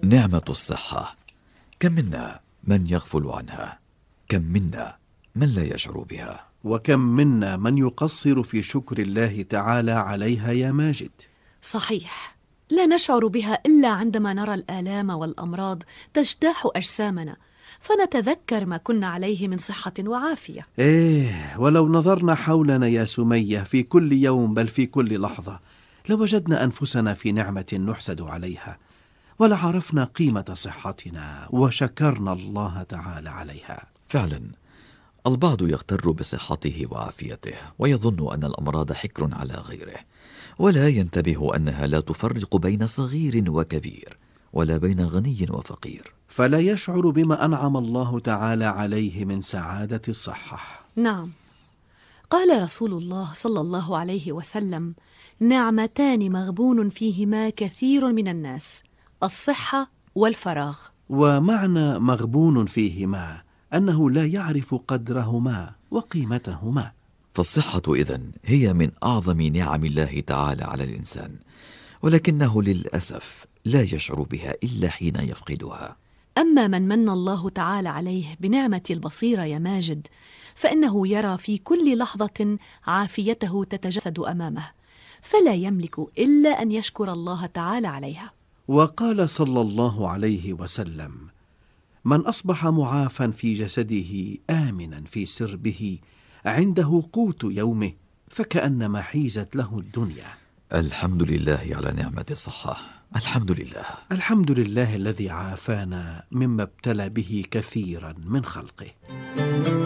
نعمة الصحة، كم منا من يغفل عنها؟ كم منا من لا يشعر بها؟ وكم منا من يقصر في شكر الله تعالى عليها يا ماجد؟ صحيح، لا نشعر بها إلا عندما نرى الآلام والأمراض تجتاح أجسامنا، فنتذكر ما كنا عليه من صحة وعافية. ولو نظرنا حولنا يا سمية في كل يوم بل في كل لحظة لوجدنا أنفسنا في نعمة نحسد عليها، ولعرفنا قيمة صحتنا وشكرنا الله تعالى عليها. فعلا، البعض يغتر بصحته وعافيته ويظن أن الأمراض حكر على غيره، ولا ينتبه أنها لا تفرق بين صغير وكبير ولا بين غني وفقير، فلا يشعر بما أنعم الله تعالى عليه من سعادة الصحة. نعم، قال رسول الله صلى الله عليه وسلم: نعمتان مغبون فيهما كثير من الناس، الصحة والفراغ. ومعنى مغبون فيهما أنه لا يعرف قدرهما وقيمتهما. فالصحة إذن هي من أعظم نعم الله تعالى على الإنسان، ولكنه للأسف لا يشعر بها إلا حين يفقدها. أما من الله تعالى عليه بنعمة البصيرة يا ماجد، فإنه يرى في كل لحظة عافيته تتجسد أمامه، فلا يملك إلا أن يشكر الله تعالى عليها. وقال صلى الله عليه وسلم: من أصبح معافى في جسده آمنا في سربه عنده قوت يومه فكأنما حيزت له الدنيا. الحمد لله على نعمة الصحة. الحمد لله. الحمد لله الذي عافانا مما ابتلى به كثيرا من خلقه.